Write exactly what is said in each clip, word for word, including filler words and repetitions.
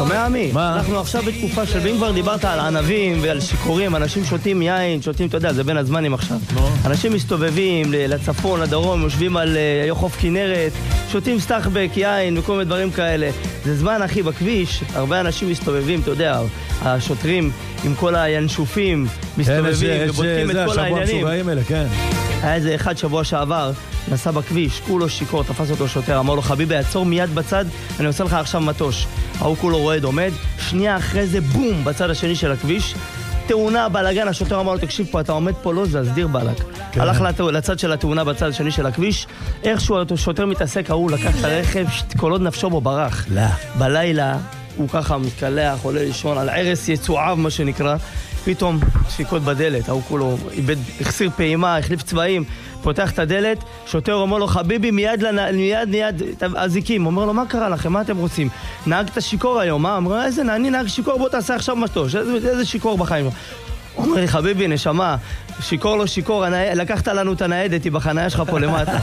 שומע עמי? מה? אנחנו עכשיו בתקופה של, ואם כבר דיברת על ענבים ועל שיקורים, אנשים שותים יין, שותים, אתה יודע, זה בין הזמנים עכשיו. אנשים מסתובבים לצפון, לדרום, יושבים על חוף כנרת, שותים סטחבק, יין וכל מיני דברים כאלה. זה זמן, אחי, בכביש, הרבה אנשים מסתובבים, אתה יודע, השוטרים עם כל הינשופים מסתובבים ובודקים את כל העניינים. היה איזה אחד שבוע שעבר, נסע בכביש, כולו שיקור, תפס אותו שוטר, אמר לו, חביבי, עצור מיד בצד, אני עושה לך עכשיו מטוש. ההוא כולו רועד עומד, שנייה אחרי זה, בום, בצד השני של הכביש, תאונה, בלגן, השוטר אמר לו, תקשיב פה, אתה עומד פה, לא זה, הסדיר בלק. כן. הלך לצד של התאונה בצד השני של הכביש, איכשהו השוטר מתעסק, ההוא לקח את הרכב, כל עוד נפשו בו ברח. לא. בלילה, הוא ככה מתקלח, עולה לישון, על ערש יצועיו, מה שנקרא, פתאום דפיקות בדלת, ההוא כולו איבד, החסיר פעימה, החליף צבעים, פותח את הדלת, שוטר אומר לו, חביבי, מיד, מיד, מיד, הזיקים. אומר לו, מה קרה לכם? מה אתם רוצים? נהגת שיקור היום, מה? אמרו, איזה, אני נהג שיקור, בוא תעשה עכשיו מטוש, איזה, איזה שיקור בחיים. הוא אומר לי, חביבי, נשמה, שיקור לא שיקור, לקחת לנו את הניידת, היא בחניה שלך פה למטה.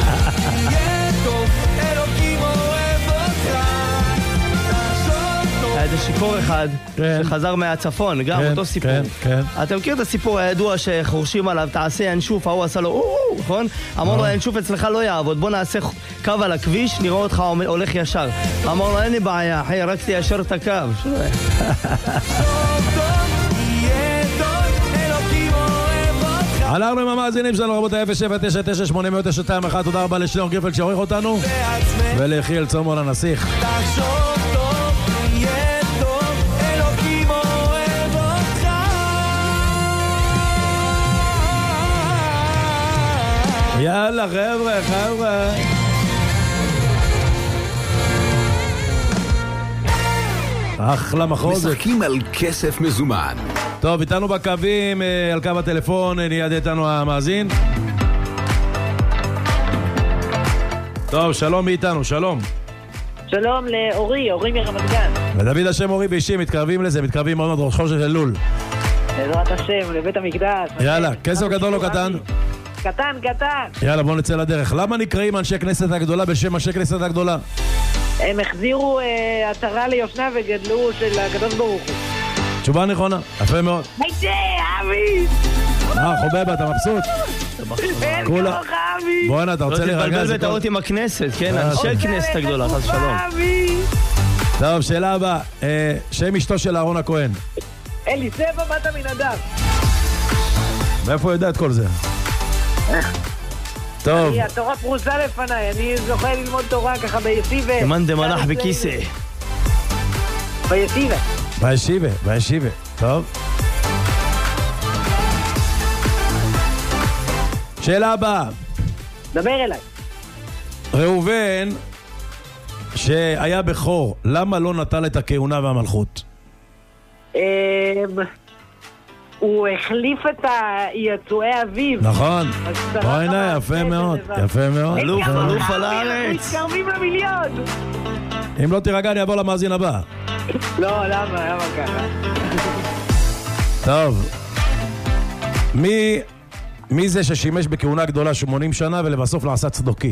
איזה שיקור אחד שחזר מהצפון, גם אותו סיפור. אתה מכיר את הסיפור הידוע שחורשים עליו, תעשה ינשוף, ההוא עשה לו, נכון? אמר לו, ינשוף אצלך לא יעבוד, בוא נעשה קו על הכביש, נראה אותך הולך ישר. אמר לו, אין לי בעיה, אחי, רק תיישר את הקו. אנחנו עם המאזינים שלנו, רבותי, אפס שבע תשע תשע שמונה אפס תשע שתיים אחת. תודה רבה לשלום גרפל שעורך אותנו ולחיל צומון הנסיך. יאללה חבר'ה, חבר'ה. אחלה מחוזת. משחקים על כסף מזומן. טוב, איתנו בקווים, על קו הטלפון, ניד איתנו המאזין. טוב, שלום מאיתנו, שלום. שלום לאורי, אורי מרמת גן. ודוד השם אורי ואישי, מתקרבים לזה, מתקרבים מאוד מאוד ראש חודש אלול. בעזרת השם, לבית המקדש. יאללה, כסף גדול או קטן? קטן, קטן. יאללה, בואו נצא לדרך. למה נקראים אנשי כנסת הגדולה בשם אנשי כנסת הגדולה? הם החזירו עטרה ליושנה וגדלו של הקדוש ברוך הוא. תשובה נכונה, יפה מאוד. הייתי, אבי! מה, חובבה, אתה מבסוט? אין כמוך, אבי! בואנה, אתה רוצה להירגע? לא תתבלבל בטעות עם הכנסת, כן? אנשי כנסת הגדולה, חס שלום. טוב, שאלה הבאה. שם אשתו של אהרון הכהן. אליסבה בת עמינדב. מאיפה יודע את כל זה? טוב. התורה פרוסה לפניי, אני זוכה ללמוד תורה ככה בישיבה. כמן דמלח בכיסא. בישיבה. בישיבה, בישיבה. טוב. שאלה הבאה. דבר אליי. ראובן, שהיה בכור, למה לא נטל את הכהונה והמלכות? הוא החליף את יצואי אביו. נכון. בוא הנה, יפה מאוד, יפה מאוד. אלוף, אלוף על הארץ. מתקרבים למיליון. אם לא תירגע, אני אעבור למאזין הבא. לא, למה? למה ככה? טוב. מי... מי זה ששימש בכהונה גדולה שמונים שנה ולבסוף נעשה צדוקי?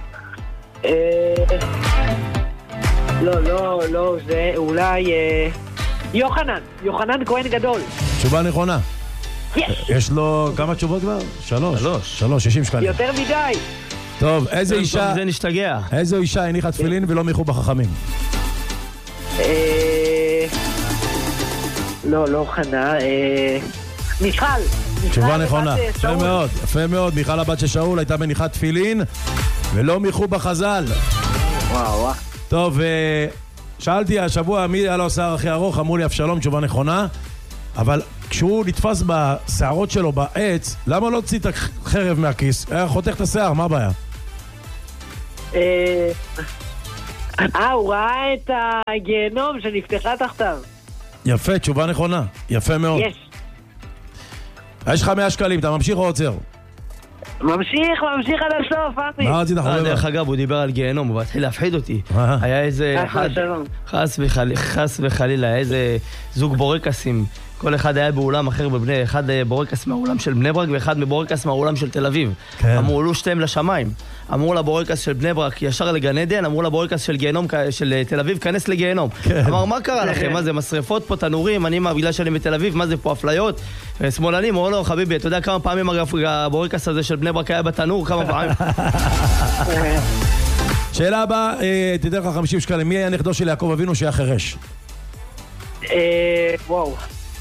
לא, לא, לא, זה אולי... יוחנן, יוחנן כהן גדול. תשובה נכונה. יש לו כמה תשובות כבר? שלוש. שלוש. שלוש, שישים שקלים. יותר מדי. טוב, איזה אישה... זה נשתגע. איזו אישה הניחה תפילין ולא מיחו בחכמים? לא, לא חנה. מיכל. תשובה נכונה. יפה מאוד, יפה מאוד. מיכל הבת של שאול הייתה מניחה תפילין ולא מיחו בחז"ל. וואו, וואו. טוב, שאלתי השבוע מי היה לו השיער הכי ארוך, אמרו לי אבשלום, תשובה נכונה, אבל כשהוא נתפס בשערות שלו בעץ, למה לא הוציא את החרב מהכיס? היה חותך את השיער, מה הבעיה? אה, הוא ראה את הגיהנום שנפתחה תחתיו. יפה, תשובה נכונה, יפה מאוד. יש. יש לך מאה שקלים, אתה ממשיך או עוצר? ממשיך, ממשיך עד הסוף, אבי. מה רצית חובבה? דרך אגב, הוא דיבר על גיהנום, הוא התחיל להפחיד אותי. היה איזה... חס וחלילה, איזה זוג בורקסים, כל אחד היה באולם אחר בבני, אחד בורקס מהאולם של בני ברק ואחד מבורקס מהאולם של תל אביב. כן. אמרו, עלו שתיהם לשמיים. אמרו לבורקס של בני ברק ישר לגן עדן, אמרו לבורקס של גיהנום, של תל אביב, כנס לגיהנום. כן. אמר, מה קרה לכם? מה זה, משרפות פה, תנורים, אני מה, בגלל שאני בתל אביב, מה זה פה, אפליות? שמאלנים, אמרו לו, חביבי, אתה יודע כמה פעמים הבורקס הזה של בני ברק היה בתנור? כמה פעמים? שאלה הבאה, תדע לך חמישים שקלים, מי היה נכדו של יעקב אבינו שהיה חירש? וואו.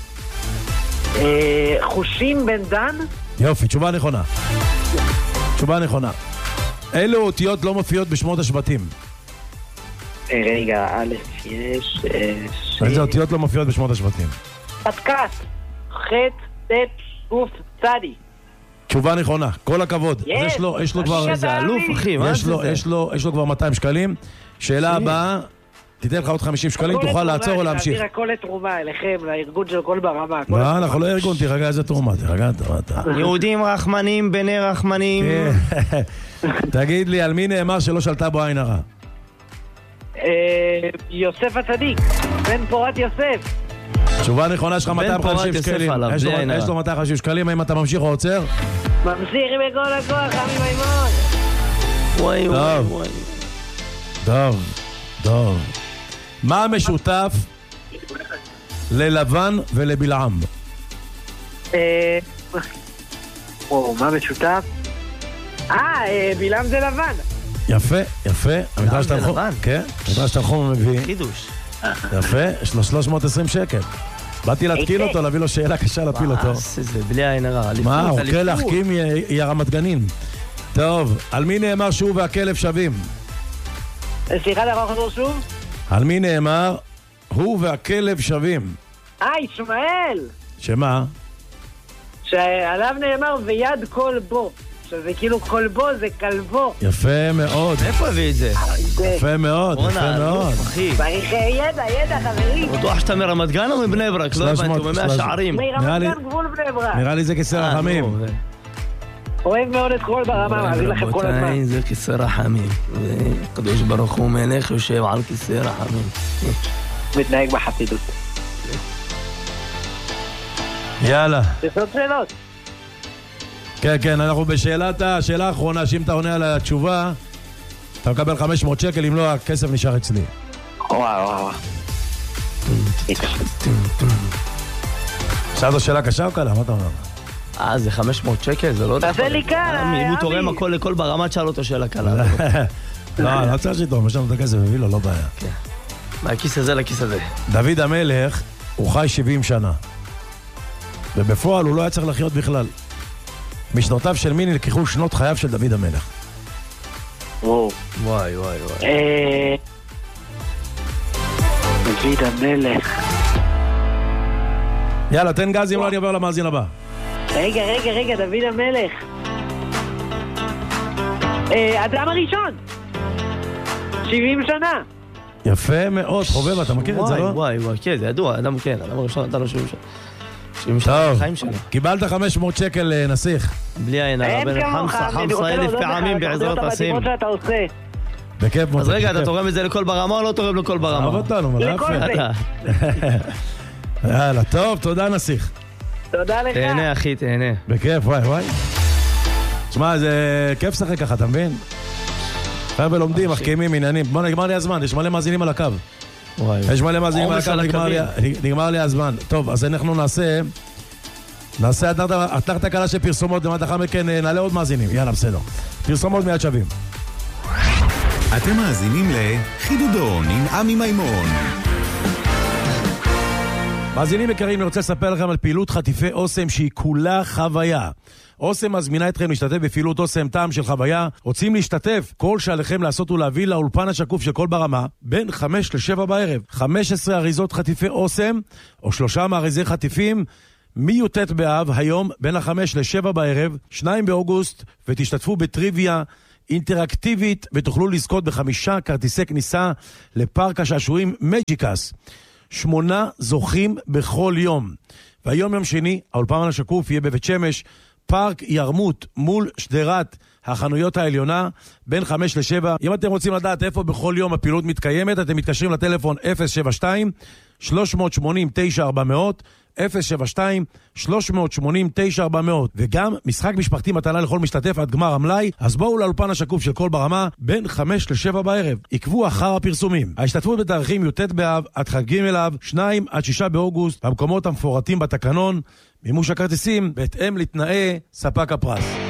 חושים בן דן? יופי, תשובה נכונה. תשובה נכונה. אילו אותיות לא מופיעות בשמות השבטים? רגע, א', יש... איזה אותיות לא מופיעות בשמות השבטים? פתקת, ח', ט', גוף, צדי. תשובה נכונה, כל הכבוד. יש, יש לו, יש לו כבר... איזה אלוף, אחי, מה יש זה לו, זה? יש לו, יש לו כבר מאתיים שקלים. שאלה הבאה, תיתן לך עוד חמישים שקלים, תוכל לעצור או להמשיך. אני הכל לתרומה אליכם, לארגון של כל ברמה. לא, אנחנו לא ארגון, תירגע איזה תרומה, תירגע, אתה... יהודים רחמנים, בני רחמנים. תגיד לי, על מי נאמר שלא שלטה בו עין הרע? יוסף הצדיק, בן פורת יוסף. תשובה נכונה, יש לך מאתיים וחמישים פורת יוסף שקלים. עליו, יש לו- בלי עין הרע. יש לו מאתיים וחמישים שקלים, האם אתה ממשיך או עוצר? ממשיך בכל הכוח, עמי מימון. וואי וואי טוב. וואי. טוב, טוב. מה המשותף ללבן ולבלעם? אה... וואו, מה משותף? אה, בלעם זה לבן. יפה, יפה. המדרש זה תנחום- לבן? כן, המדרש תנחום מביא. חידוש. יפה, יש לו שלוש מאות ועשרים שקל. באתי להתקיל היי, אותו, להביא לו שאלה קשה להפיל אותו. מה זה, בלי עין הרע. אליפות, מה, אוכל אליפות. להחכים היא הרמת גנים. טוב, על מי נאמר שהוא והכלב שווים? סליחה, דבר חזור שוב? על מי נאמר הוא והכלב שווים? אה, ישמעאל! שמה? שעליו נאמר ויד כל בו. שזה כאילו כל בו זה כלבו. יפה מאוד, איפה הביא את זה? יפה מאוד, יפה בואנה, מאוד. אלוף, אחי. צריך ידע, ידע, חברים. בטוח שאתה מרמת גן או מבני ברק? לא שלוש הבנתי, מאות, הוא ממאה שלוש- שערים. נראה לי- מרמת גן גבול בני ברק. נראה לי זה כיסא אה, רחמים. נו, ו- אוהב מאוד את כל ברמה, מעביר לכם כל הזמן. רבותיי, זה כיסא רחמים. הקדוש ברוך הוא מלך יושב על כיסא רחמים. מתנהג בחסידות. יאללה. יש עוד שאלות? כן, כן, אנחנו בשאלת השאלה האחרונה, שאם אתה עונה על התשובה, אתה מקבל חמש מאות שקל, אם לא, הכסף נשאר אצלי. וואו, וואו. שאלת שאלה קשה או קלה? מה אתה אומר? אה, זה חמש מאות שקל? זה לא... תעשה לי קל, אם הוא אבי. תורם הכל לכל ברמה, תשאל אותו שאלה קלה. לא, אני לא צריך שיתום, יש לנו את הכסף, הביא לו, לא בעיה. מהכיס הזה לכיס הזה. דוד המלך, הוא חי שבעים שנה. ובפועל הוא לא היה צריך לחיות בכלל. משנותיו של מי נלקחו שנות חייו של דוד המלך? וואו. וואי וואי וואי. אה... דוד המלך. יאללה, תן גז, אם לא אני עובר למאזין הבא. רגע, רגע, רגע, דוד המלך. אה, אדם הראשון. שבעים שנה. יפה מאוד, חובב, אתה מכיר את זה, וואי לא? וואי וואי, כן, זה ידוע, אדם כן, אדם ראשון, אדם ראשון. שבעים שנה טוב, בחיים שלו. קיבלת חמש מאות שקל אה, נסיך. בלי עין הרע, אין בין כמוך, חמסה, אני חמסה רוצה אלף להודות לך פעמים על בעזרת התוכניות השם. המדהימות שאתה עושה. בכיף מאוד. אז רגע, אתה בכיף. תורם את זה לכל ברמה או לא תורם לכל ברמה? אהב אותנו, מלא לכל יפה. זה. אתה- יאללה, טוב, תודה נסיך. תודה לך. תהנה אחי, תהנה. בכיף, וואי וואי. תשמע, זה כיף לשחק ככה, אתה מבין? חבר'ה לומדים, מחכימים עניינים. בוא נגמר לי הזמן, יש מלא מאזינים על הקו. וואי. יש מלא מאזינים על עומס הקו, על נגמר לי- נגמר לי הזמן. טוב, אז אנחנו נעשה... נעשה אתנחתא הקלה של פרסומות, ולאחר מכן נעלה עוד מאזינים. יאללה, בסדר. פרסומות מיד שווים. אתם מאזינים לחידודון עם עמי מימון. מאזינים יקרים, אני רוצה לספר לכם על פעילות חטיפי אוסם שהיא כולה חוויה. אוסם מזמינה אתכם להשתתף בפעילות אוסם טעם של חוויה. רוצים להשתתף? כל שעליכם לעשות הוא להביא לאולפן השקוף של כל ברמה בין חמש לשבע בערב. חמש עשרה אריזות חטיפי אוסם או שלושה מאריזי חטיפים מי"ט באב היום בין החמש לשבע בערב, שניים באוגוסט, ותשתתפו בטריוויה אינטראקטיבית ותוכלו לזכות בחמישה כרטיסי כניסה לפארק השעשועים מג'יקס. שמונה זוכים בכל יום. והיום יום שני, האולפן השקוף יהיה בבית שמש, פארק ירמות מול שדרת החנויות העליונה, בין חמש לשבע. אם אתם רוצים לדעת איפה בכל יום הפעילות מתקיימת, אתם מתקשרים לטלפון אפס שבע שתיים שלוש שמונה אפס תשע ארבע מאות אפס שבע שתיים שלוש שמונה תשע ארבע מאות, וגם משחק משפחתי מתנה לכל משתתף עד גמר המלאי. אז בואו לאולפן השקוף של כל ברמה בין חמש לשבע בערב, עקבו אחר הפרסומים. ההשתתפות בתאריכים י"ט באב עד חג ג' אב, שניים עד שישה באוגוסט, במקומות המפורטים בתקנון. מימוש הכרטיסים בהתאם לתנאי ספק הפרס.